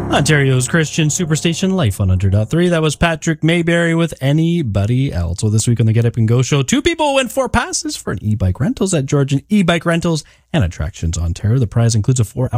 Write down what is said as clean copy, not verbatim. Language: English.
Ontario's Christian Superstation Life 100.3. That was Patrick Mayberry with Anybody Else. Well, this week on the Get Up and Go show, 2 people win 4 passes for an e-bike rentals at Georgian E-Bike Rentals and Attractions Ontario. The prize includes a 4-hour